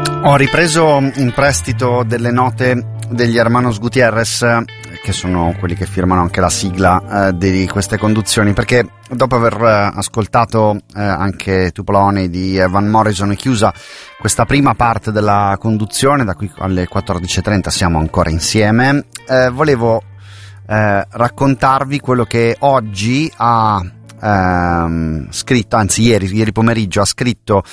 Ho ripreso in prestito delle note degli Hermanos Gutierrez, che sono quelli che firmano anche la sigla di queste conduzioni, perché dopo aver ascoltato anche Tupolone di Van Morrison e chiusa questa prima parte della conduzione, da qui alle 14.30 siamo ancora insieme, volevo raccontarvi quello che oggi ha scritto, anzi ieri pomeriggio ha scritto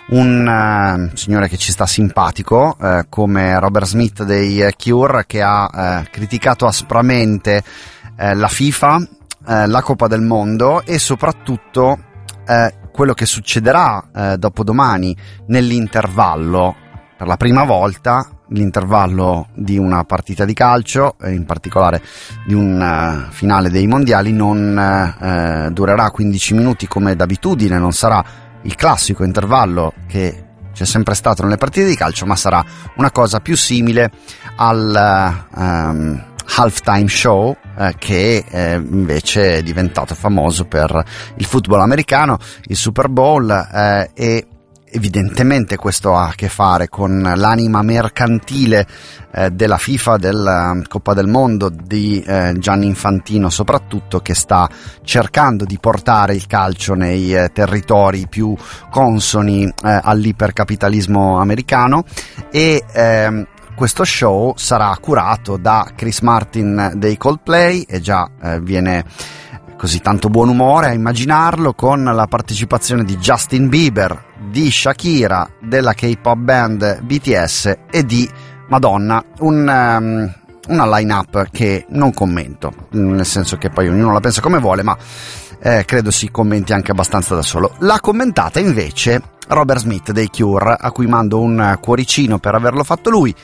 un signore che ci sta simpatico, come Robert Smith dei Cure, che ha criticato aspramente la FIFA, la Coppa del Mondo e soprattutto quello che succederà dopodomani nell'intervallo. Per la prima volta l'intervallo di una partita di calcio, in particolare di un finale dei mondiali, non durerà 15 minuti come d'abitudine, non sarà il classico intervallo che c'è sempre stato nelle partite di calcio, ma sarà una cosa più simile al halftime show che invece è diventato famoso per il football americano, il Super Bowl, e evidentemente questo ha a che fare con l'anima mercantile della FIFA, della Coppa del Mondo, di Gianni Infantino soprattutto, che sta cercando di portare il calcio nei territori più consoni all'ipercapitalismo americano, e questo show sarà curato da Chris Martin dei Coldplay, e già viene così tanto buon umore a immaginarlo, con la partecipazione di Justin Bieber, di Shakira, della K-pop band BTS e di Madonna. Una line-up che non commento, nel senso che poi ognuno la pensa come vuole, ma credo si commenti anche abbastanza da solo. L'ha commentata invece Robert Smith dei Cure, a cui mando un cuoricino per averlo fatto lui.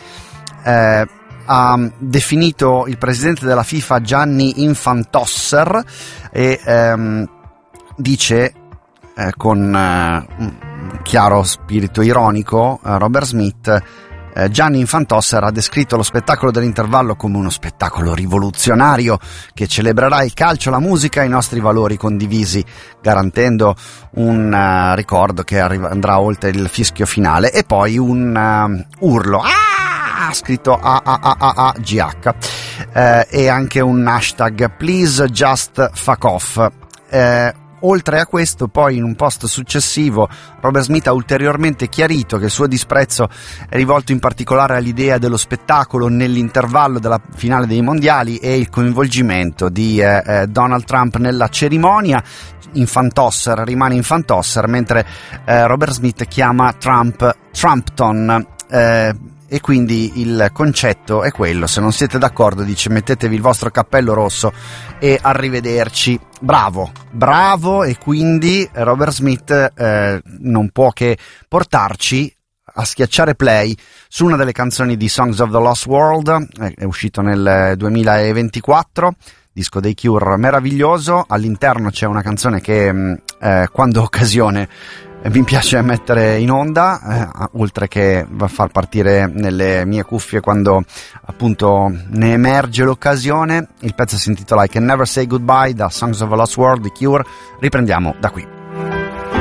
Ha definito il presidente della FIFA Gianni Infantosser e dice con un chiaro spirito ironico, Robert Smith, Gianni Infantosser ha descritto lo spettacolo dell'intervallo come uno spettacolo rivoluzionario che celebrerà il calcio, la musica e i nostri valori condivisi, garantendo un ricordo che andrà oltre il fischio finale, e poi un urlo scritto AAAGH, e anche un hashtag Please Just Fuck Off. Oltre a questo, poi in un post successivo Robert Smith ha ulteriormente chiarito che il suo disprezzo è rivolto in particolare all'idea dello spettacolo nell'intervallo della finale dei mondiali e il coinvolgimento di Donald Trump nella cerimonia. Infantosser rimane Infantosser, mentre Robert Smith chiama Trump Trumpton, e quindi il concetto è quello: se non siete d'accordo, dice, mettetevi il vostro cappello rosso e arrivederci. Bravo, e quindi Robert Smith non può che portarci a schiacciare play su una delle canzoni di Songs of the Lost World, è uscito nel 2024, disco dei Cure meraviglioso. All'interno c'è una canzone che quando ho occasione mi piace mettere in onda, oltre che far partire nelle mie cuffie quando appunto ne emerge l'occasione. Il pezzo si intitola I Can Never Say Goodbye, da Songs of a Lost World di Cure. Riprendiamo da qui.